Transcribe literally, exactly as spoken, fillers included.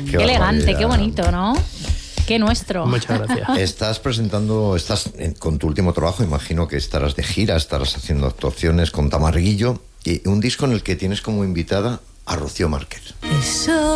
Qué, qué elegante, qué bonito, ¿no? Qué nuestro. Muchas gracias. Estás presentando, estás en, con tu último trabajo, imagino que estarás de gira, estarás haciendo actuaciones con Tamarguillo, y un disco en el que tienes como invitada a Rocío Márquez. Eso